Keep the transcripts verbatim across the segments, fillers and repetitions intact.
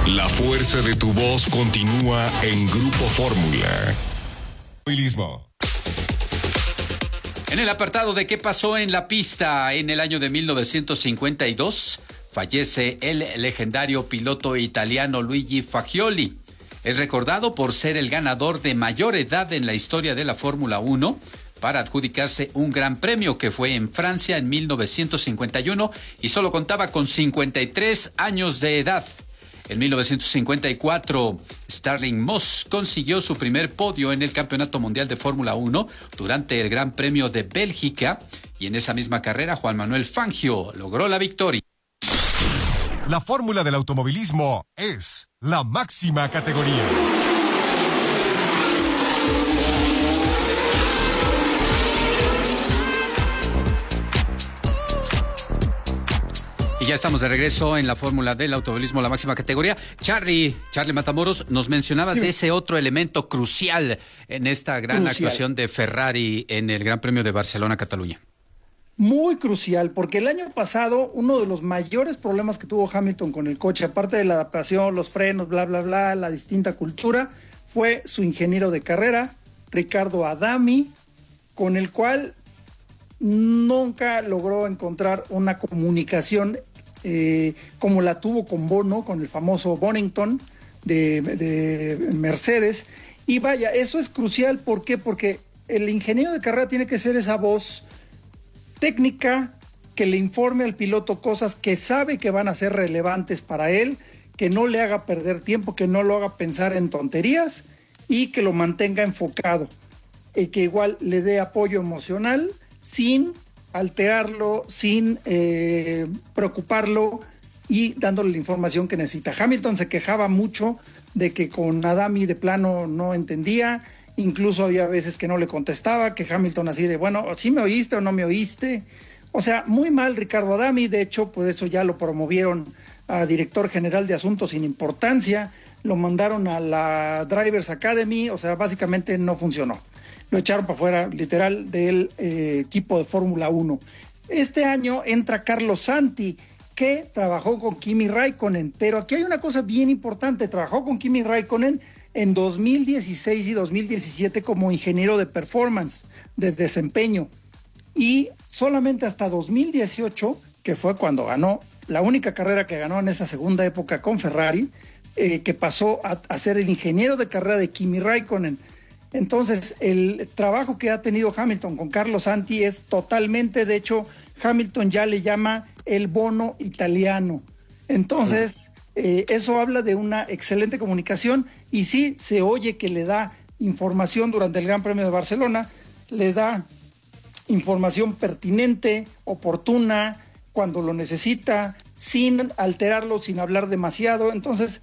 La fuerza de tu voz continúa en Grupo Fórmula. En el apartado de qué pasó en la pista en el año de mil novecientos cincuenta y dos, fallece el legendario piloto italiano Luigi Fagioli. Es recordado por ser el ganador de mayor edad en la historia de la Fórmula uno para adjudicarse un gran premio que fue en Francia en mil novecientos cincuenta y uno y solo contaba con cincuenta y tres años de edad. En mil novecientos cincuenta y cuatro, Stirling Moss consiguió su primer podio en el Campeonato Mundial de Fórmula uno durante el Gran Premio de Bélgica y en esa misma carrera Juan Manuel Fangio logró la victoria. La fórmula del automovilismo es la máxima categoría. Y ya estamos de regreso en la fórmula del automovilismo, la máxima categoría. Charlie, Charlie Matamoros, nos mencionabas sí. de ese otro elemento crucial en esta gran crucial. actuación de Ferrari en el Gran Premio de Barcelona-Cataluña. Muy crucial, porque el año pasado uno de los mayores problemas que tuvo Hamilton con el coche, aparte de la adaptación, los frenos, bla, bla, bla, la distinta cultura, fue su ingeniero de carrera, Riccardo Adami, con el cual nunca logró encontrar una comunicación eh, como la tuvo con Bono, con el famoso Bonington de, de Mercedes. Y vaya, eso es crucial, ¿por qué? Porque el ingeniero de carrera tiene que ser esa voz técnica que le informe al piloto cosas que sabe que van a ser relevantes para él, que no le haga perder tiempo, que no lo haga pensar en tonterías y que lo mantenga enfocado, y que igual le dé apoyo emocional sin alterarlo, sin eh, preocuparlo y dándole la información que necesita. Hamilton se quejaba mucho de que con Adami de plano no entendía. Incluso había veces que no le contestaba, que Hamilton así de, bueno, ¿sí me oíste o no me oíste? O sea, muy mal Riccardo Adami, de hecho, por eso ya lo promovieron a director general de asuntos sin importancia, lo mandaron a la Drivers Academy, o sea, básicamente no funcionó. Lo echaron para afuera, literal, del eh, equipo de Fórmula uno. Este año entra Carlos Santi, que trabajó con Kimi Raikkonen, pero aquí hay una cosa bien importante, trabajó con Kimi Raikkonen en dos mil dieciséis y dos mil diecisiete como ingeniero de performance, de desempeño, y solamente hasta dos mil dieciocho, que fue cuando ganó, la única carrera que ganó en esa segunda época con Ferrari, eh, que pasó a, a ser el ingeniero de carrera de Kimi Raikkonen. Entonces, el trabajo que ha tenido Hamilton con Carlos Santi es totalmente, de hecho, Hamilton ya le llama el Bono italiano. Entonces, eh, eso habla de una excelente comunicación y sí se oye que le da información durante el Gran Premio de Barcelona, le da información pertinente, oportuna, cuando lo necesita, sin alterarlo, sin hablar demasiado. Entonces,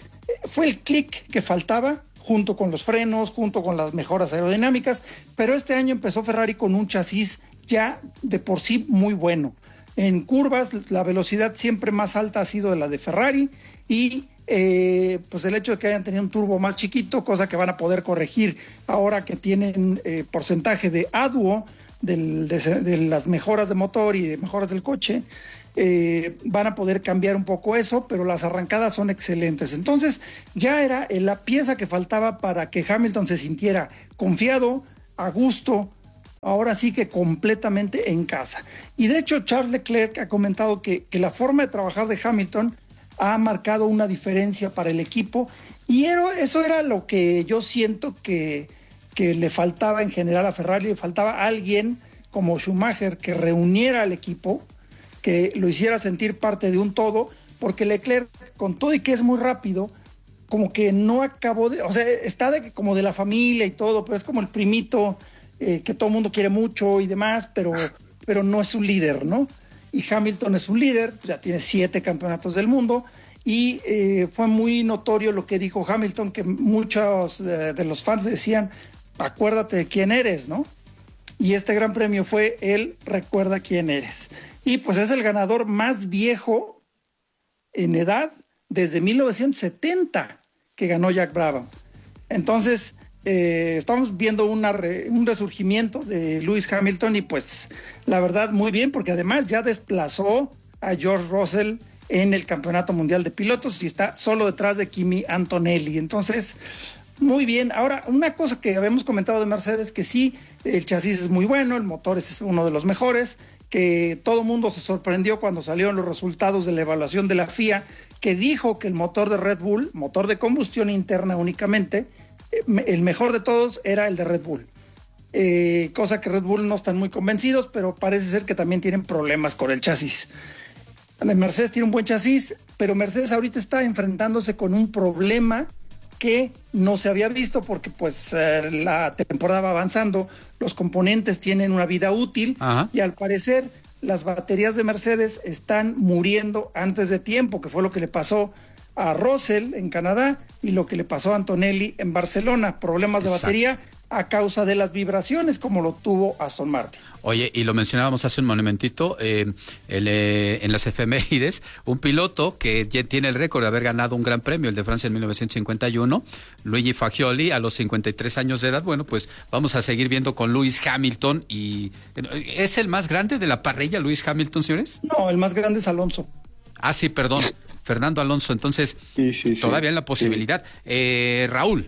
fue el clic que faltaba, junto con los frenos, junto con las mejoras aerodinámicas, pero este año empezó Ferrari con un chasis ya de por sí muy bueno. En curvas, la velocidad siempre más alta ha sido de la de Ferrari y eh, pues el hecho de que hayan tenido un turbo más chiquito, cosa que van a poder corregir ahora que tienen eh, porcentaje de A D U O, del, de, de las mejoras de motor y de mejoras del coche, eh, van a poder cambiar un poco eso, pero las arrancadas son excelentes. Entonces ya era la pieza que faltaba para que Hamilton se sintiera confiado, a gusto, ahora sí que completamente en casa. Y de hecho Charles Leclerc ha comentado que, que la forma de trabajar de Hamilton ha marcado una diferencia para el equipo, y era, eso era lo que yo siento que, que le faltaba en general a Ferrari. Le faltaba alguien como Schumacher que reuniera al equipo, que lo hiciera sentir parte de un todo, porque Leclerc, con todo y que es muy rápido, como que no acabó de, o sea, está de, como de la familia y todo, pero es como el primito eh, que todo el mundo quiere mucho y demás, pero, pero no es un líder, ¿no? Y Hamilton es un líder, ya tiene siete campeonatos del mundo, y eh, fue muy notorio lo que dijo Hamilton, que muchos eh, de los fans decían, acuérdate de quién eres, ¿no? Y este gran premio fue el recuerda quién eres. Y pues es el ganador más viejo en edad desde mil novecientos setenta que ganó Jack Brabham. Entonces, eh, estamos viendo una re, un resurgimiento de Lewis Hamilton y pues la verdad muy bien, porque además ya desplazó a George Russell en el Campeonato Mundial de Pilotos y está solo detrás de Kimi Antonelli. Entonces, muy bien. Ahora, una cosa que habíamos comentado de Mercedes, que sí, el chasis es muy bueno, el motor es uno de los mejores, que todo mundo se sorprendió cuando salieron los resultados de la evaluación de la F I A, que dijo que el motor de Red Bull, motor de combustión interna únicamente, el mejor de todos era el de Red Bull. Eh, cosa que Red Bull no están muy convencidos, pero parece ser que también tienen problemas con el chasis. Mercedes tiene un buen chasis, pero Mercedes ahorita está enfrentándose con un problema que no se había visto porque pues eh, la temporada va avanzando, los componentes tienen una vida útil. Ajá. Y al parecer las baterías de Mercedes están muriendo antes de tiempo, que fue lo que le pasó a Russell en Canadá y lo que le pasó a Antonelli en Barcelona, problemas de Exacto. batería a causa de las vibraciones como lo tuvo Aston Martin. Oye, y lo mencionábamos hace un momentito, eh, el, eh, en las efemérides, un piloto que ya tiene el récord de haber ganado un gran premio, el de Francia en mil novecientos cincuenta y uno, Luigi Fagioli, a los cincuenta y tres años de edad. Bueno, pues vamos a seguir viendo con Lewis Hamilton. Y ¿es el más grande de la parrilla, Lewis Hamilton, señores? No, el más grande es Alonso. Ah, sí, perdón, Fernando Alonso. Entonces, sí, sí, sí. todavía hay la posibilidad. Sí. Eh, Raúl.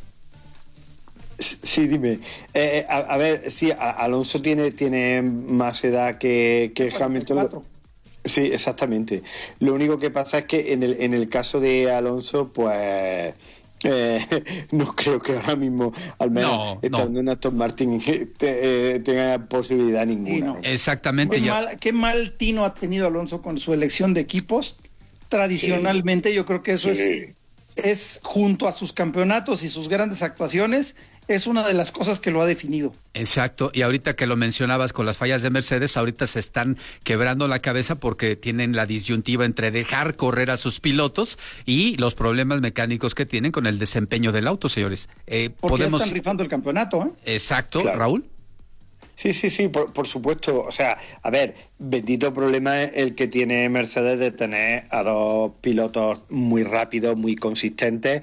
Sí, dime. Eh, a, a ver, sí, a, Alonso tiene, tiene más edad que, que Hamilton. Sí, exactamente. Lo único que pasa es que en el, en el caso de Alonso, pues eh, no creo que ahora mismo, al menos no, estando no. en Aston Martin, te, eh, tenga posibilidad ninguna. No. Exactamente. Qué ya. mal, qué mal tino ha tenido Alonso con su elección de equipos. Tradicionalmente, sí. yo creo que eso sí. es, es junto a sus campeonatos y sus grandes actuaciones, es una de las cosas que lo ha definido. Exacto, y ahorita que lo mencionabas con las fallas de Mercedes, ahorita se están quebrando la cabeza porque tienen la disyuntiva entre dejar correr a sus pilotos y los problemas mecánicos que tienen con el desempeño del auto, señores. Eh, porque podemos... ya están rifando el campeonato, ¿eh? Exacto, claro. Raúl. Sí, sí, sí, por, por supuesto. O sea, a ver, bendito problema es el que tiene Mercedes de tener a dos pilotos muy rápidos, muy consistentes,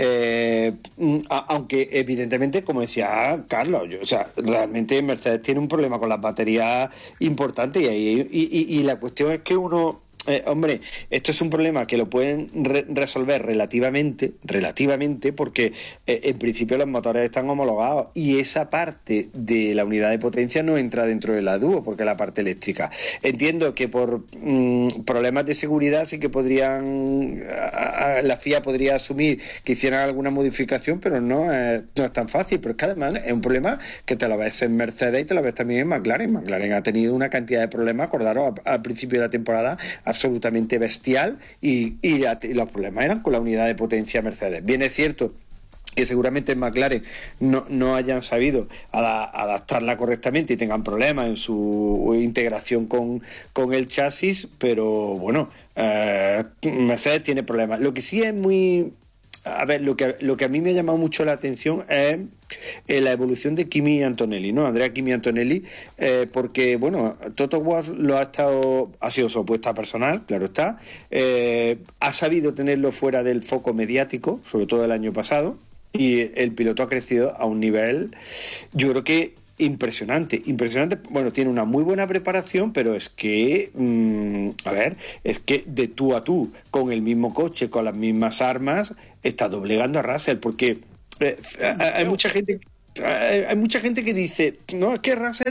eh, a, aunque evidentemente, como decía Carlos, yo, o sea, realmente Mercedes tiene un problema con las baterías importante y, y, y, y la cuestión es que uno... Eh, hombre, esto es un problema que lo pueden re- resolver relativamente, relativamente, porque eh, en principio los motores están homologados y esa parte de la unidad de potencia no entra dentro de la dúo, porque es la parte eléctrica. Entiendo que por mmm, problemas de seguridad sí que podrían, a, a, la F I A podría asumir que hicieran alguna modificación, pero no es, no es tan fácil. Pero es que además es un problema que te lo ves en Mercedes y te lo ves también en McLaren. McLaren ha tenido una cantidad de problemas, acordaros, al principio de la temporada, absolutamente bestial y, y, la, y los problemas eran con la unidad de potencia Mercedes. Bien es cierto que seguramente en McLaren no, no hayan sabido ada, adaptarla correctamente y tengan problemas en su integración con, con el chasis, pero bueno, eh, Mercedes tiene problemas. Lo que sí es muy... A ver, lo que, lo que a mí me ha llamado mucho la atención es eh, la evolución de Kimi Antonelli, ¿no? Andrea Kimi Antonelli, eh, porque, bueno, Toto Wolff lo ha estado, ha sido su apuesta personal, claro está, eh, ha sabido tenerlo fuera del foco mediático, sobre todo el año pasado, y el piloto ha crecido a un nivel, yo creo que impresionante, impresionante. Bueno, tiene una muy buena preparación, pero es que, mmm, a ver, es que de tú a tú, con el mismo coche, con las mismas armas, está doblegando a Russell, porque eh, hay mucha gente, hay mucha gente que dice, no, es que Russell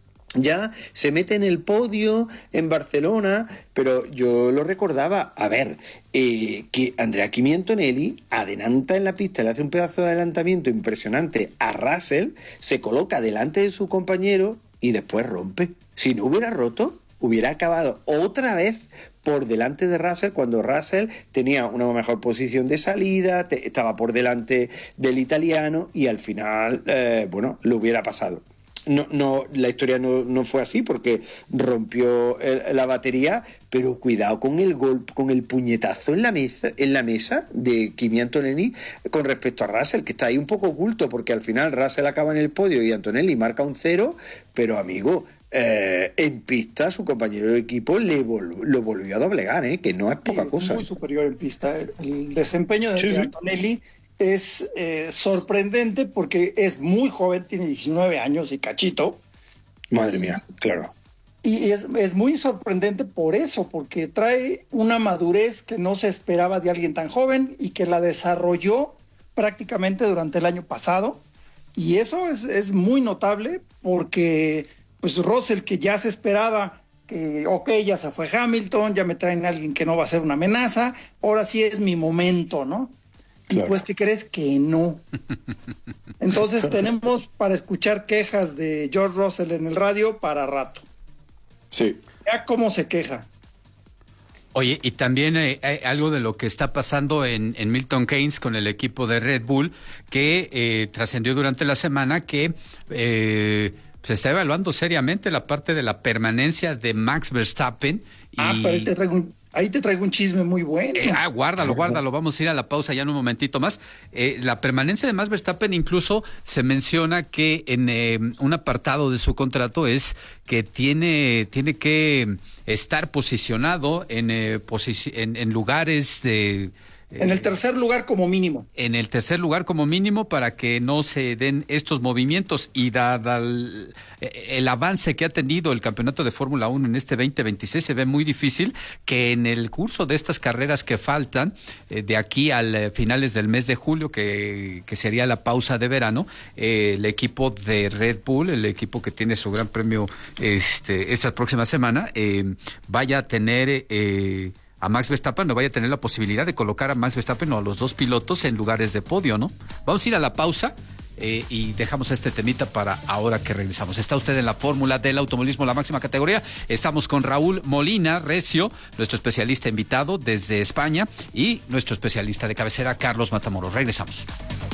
ya se mete en el podio en Barcelona, pero yo lo recordaba, a ver, eh, que Andrea Kimi Antonelli adelanta en la pista, le hace un pedazo de adelantamiento impresionante a Russell, se coloca delante de su compañero y después rompe. Si no hubiera roto, hubiera acabado otra vez por delante de Russell, cuando Russell tenía una mejor posición de salida, te, estaba por delante del italiano y al final, eh, bueno, le hubiera pasado. No, no, la historia no, no fue así porque rompió el, la batería, pero cuidado con el golpe, con el puñetazo en la mesa, en la mesa de Kimi Antonelli con respecto a Russell, que está ahí un poco oculto porque al final Russell acaba en el podio y Antonelli marca un cero, pero amigo, eh, en pista su compañero de equipo le vol- lo volvió a doblegar, ¿eh? Que no es poca sí, cosa. Muy superior en pista. El desempeño de, sí, de Antonelli sí. es eh, sorprendente porque es muy joven, tiene diecinueve años y cachito. Madre mía, claro. Y es, es muy sorprendente por eso, porque trae una madurez que no se esperaba de alguien tan joven y que la desarrolló prácticamente durante el año pasado. Y eso es, es muy notable porque pues Russell, que ya se esperaba que, ok, ya se fue Hamilton, ya me traen a alguien que no va a ser una amenaza, ahora sí es mi momento, ¿no? Claro. Y pues, ¿qué crees? Que no. Entonces tenemos para escuchar quejas de George Russell en el radio para rato. Sí. Ya cómo se queja. Oye, y también eh, hay algo de lo que está pasando en, en Milton Keynes con el equipo de Red Bull, que eh, trascendió durante la semana que eh, se está evaluando seriamente la parte de la permanencia de Max Verstappen. Y... Ah, pero ahí te traigo un, ahí te traigo un chisme muy bueno. Eh, ah, guárdalo, guárdalo. Vamos a ir a la pausa ya en un momentito más. Eh, la permanencia de Max Verstappen, incluso se menciona que en eh, un apartado de su contrato es que tiene, tiene que estar posicionado en, eh, posici- en, en lugares de... En el tercer lugar como mínimo. En el tercer lugar como mínimo para que no se den estos movimientos y dada el, el avance que ha tenido el campeonato de Fórmula uno en este veinte veintiséis, se ve muy difícil que en el curso de estas carreras que faltan, eh, de aquí al eh, finales del mes de julio, que, que sería la pausa de verano, eh, el equipo de Red Bull, el equipo que tiene su gran premio este, esta próxima semana, eh, vaya a tener... Eh, a Max Verstappen, no vaya a tener la posibilidad de colocar a Max Verstappen o a los dos pilotos en lugares de podio, ¿no? Vamos a ir a la pausa eh, y dejamos este temita para ahora que regresamos. Está usted en la fórmula del automovilismo, la máxima categoría. Estamos con Raúl Molina Recio, nuestro especialista invitado desde España, y nuestro especialista de cabecera, Carlos Matamoros. Regresamos.